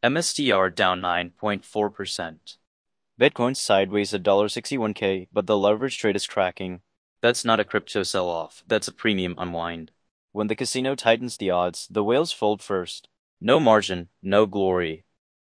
MSTR down 9.4%. Bitcoin's sideways at $61K, but the leverage trade is cracking. That's not a crypto sell-off, that's a premium unwind. When the casino tightens the odds, the whales fold first. No margin, no glory.